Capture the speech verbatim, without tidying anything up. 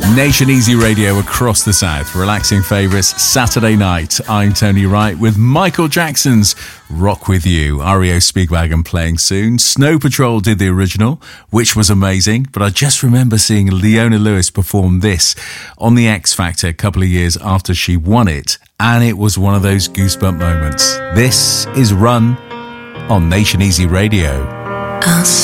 Nation Easy Radio across the South. Relaxing favourites Saturday night. I'm Tony Wright with Michael Jackson's Rock With You. R E O Speedwagon playing soon. Snow Patrol did the original, which was amazing. But I just remember seeing Leona Lewis perform this on the X Factor a couple of years after she won it. And it was one of those goosebump moments. This is Run on Nation Easy Radio. I'll